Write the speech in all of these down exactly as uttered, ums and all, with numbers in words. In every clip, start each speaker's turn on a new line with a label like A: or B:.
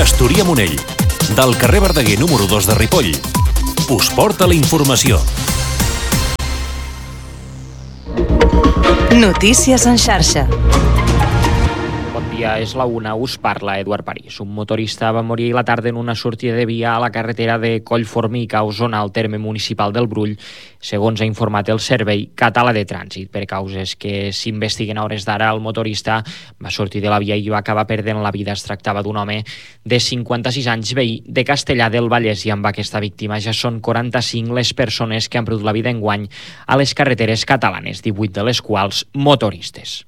A: Gestoria Monell, del carrer Verdaguer número dos de Ripoll, us porta la informació.
B: Notícies en xarxa.
C: Bon dia, és la una, us parla Eduard París. Un motorista va morir la tarda en una sortida de via a la carretera de Collformic, a Osona, al terme municipal del Brull, segons ha informat el Servei Català de Trànsit. Per causes que s'investiguen a hores d'ara, el motorista va sortir de la via i va acabar perdent la vida. Es tractava d'un home de cinquanta-sis anys, veí de Castellar del Vallès, i amb aquesta víctima ja són quaranta-cinc les persones que han perdut la vida enguany a les carreteres catalanes, divuit de les quals motoristes.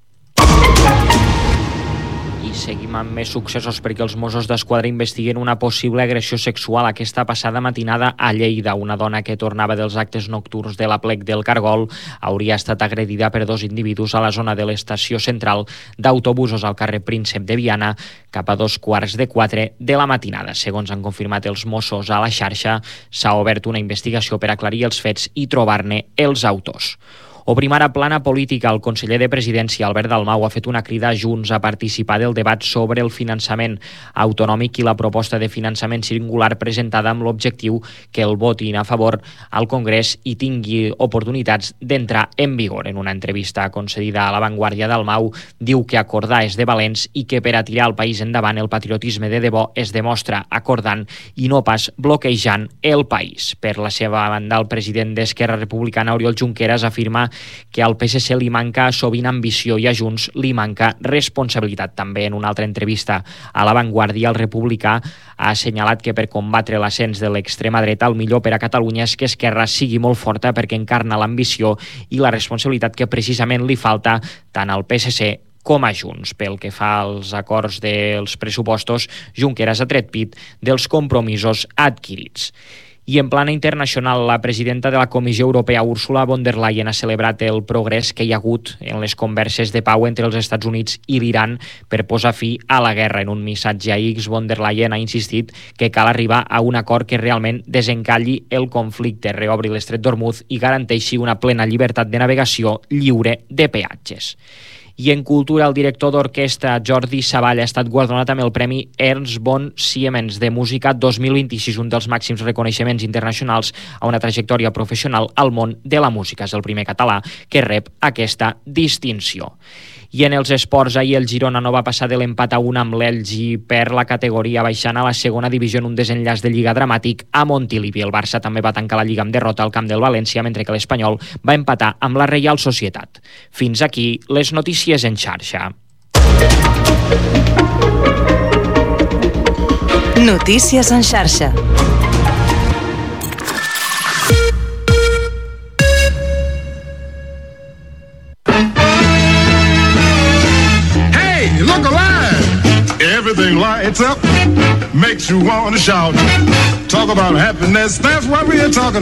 C: I seguim amb més successos perquè els Mossos d'Esquadra investiguen una possible agressió sexual aquesta passada matinada a Lleida. Una dona que tornava dels actes nocturns de l'Aplec del Cargol hauria estat agredida per dos individus a la zona de l'estació central d'autobusos al carrer Príncep de Viana cap a dos quarts de quatre de la matinada. Segons han confirmat els Mossos a la xarxa, s'ha obert una investigació per aclarir els fets i trobar-ne els autors. Obrim ara plana política. El conseller de Presidència, Albert Dalmau, ha fet una crida a Junts a participar del debat sobre el finançament autonòmic i la proposta de finançament singular presentada amb l'objectiu que el votin a favor al Congrés i tingui oportunitats d'entrar en vigor. En una entrevista concedida a La Vanguardia, Dalmau diu que acordar és de valents i que per a tirar el país endavant el patriotisme de debò es demostra acordant i no pas bloquejant el país. Per la seva banda, el president d'Esquerra Republicana, Oriol Junqueras, afirma que al P S C li manca sovint ambició i a Junts li manca responsabilitat. També en una altra entrevista a La Vanguardia, el republicà ha assenyalat que per combatre l'ascens de l'extrema dreta el millor per a Catalunya és que Esquerra sigui molt forta perquè encarna l'ambició i la responsabilitat que precisament li falta tant al P S C com a Junts. Pel que fa als acords dels pressupostos, Junqueras ha tret pit dels compromisos adquirits. I en plana internacional, la presidenta de la Comissió Europea, Ursula von der Leyen, ha celebrat el progrés que hi ha hagut en les converses de pau entre els Estats Units i l'Iran per posar fi a la guerra. En un missatge a X, von der Leyen ha insistit que cal arribar a un acord que realment desencalli el conflicte, reobri l'estret d'Hormuz i garanteixi una plena llibertat de navegació lliure de peatges. I en cultura, el director d'orquestra Jordi Savall ha estat guardonat amb el Premi Ernst von Siemens de Música dos mil vint-i-sis, un dels màxims reconeixements internacionals a una trajectòria professional al món de la música. És el primer català que rep aquesta distinció. I en els esports, ahir el Girona no va passar de l'empat a un amb l'Elx i per la categoria baixant a la segona divisió en un desenllaç de Lliga dramàtic a Montilivi. El Barça també va tancar la Lliga amb derrota al camp del València, mentre que l'Espanyol va empatar amb la Reial Societat. Fins aquí les notícies en xarxa.
B: Notícies en xarxa.
D: Look alive! Everything lights up, makes you want to shout. Talk about happiness, that's what we are talking